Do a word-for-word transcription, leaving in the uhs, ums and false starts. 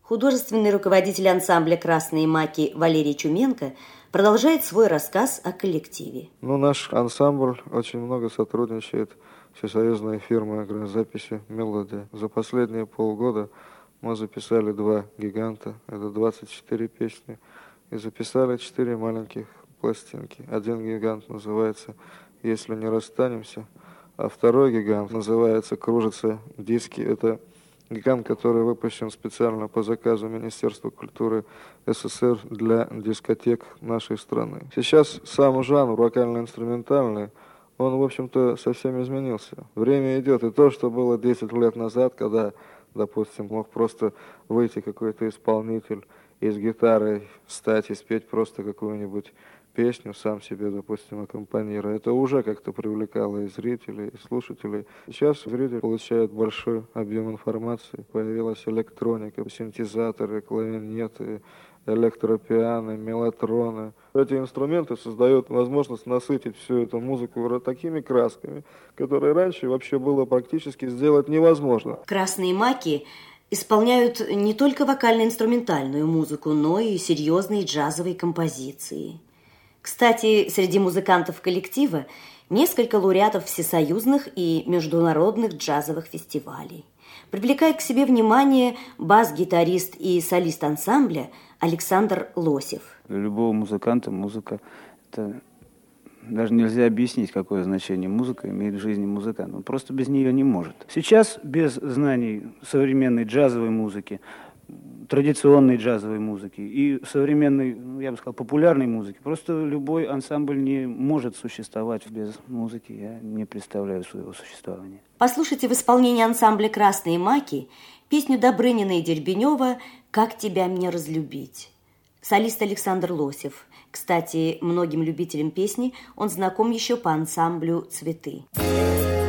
Художественный руководитель ансамбля «Красные маки» Валерий Чуменко продолжает свой рассказ о коллективе. Ну, наш ансамбль очень много сотрудничает с всесоюзной фирмой грамзаписи «Мелодия». За последние полгода мы записали два гиганта, это двадцать четыре песни, и записали четыре маленьких пластинки. Один гигант называется «Если не расстанемся», а второй гигант называется «Кружатся диски». Это гигант, который выпущен специально по заказу Министерства культуры СССР для дискотек нашей страны. Сейчас сам жанр вокально-инструментальный, он, в общем-то, совсем изменился. Время идет, и то, что было десять лет назад, когда, допустим, мог просто выйти какой-то исполнитель и с гитарой встать и спеть просто какую-нибудь песню, сам себе, допустим, аккомпанируя. Это уже как-то привлекало и зрителей, и слушателей. Сейчас зритель получает большой объем информации. Появилась электроника, синтезаторы, клавинеты, электропиано, мелатроны. Эти инструменты создают возможность насытить всю эту музыку такими красками, которые раньше вообще было практически сделать невозможно. «Красные маки» исполняют не только вокально-инструментальную музыку, но и серьезные джазовые композиции. Кстати, среди музыкантов коллектива несколько лауреатов всесоюзных и международных джазовых фестивалей. Привлекает к себе внимание бас-гитарист и солист ансамбля Александр Лосев. Для любого музыканта музыка – это даже нельзя объяснить, какое значение музыка имеет в жизни музыканта. Он просто без нее не может. Сейчас без знаний современной джазовой музыки, традиционной джазовой музыки и современной, я бы сказал, популярной музыки. Просто любой ансамбль не может существовать без музыки. Я не представляю своего существования. Послушайте в исполнении ансамбля «Красные маки» песню Добрынина и Дербенева «Как тебя мне разлюбить». Солист Александр Лосев. Кстати, многим любителям песни он знаком еще по ансамблю «Цветы».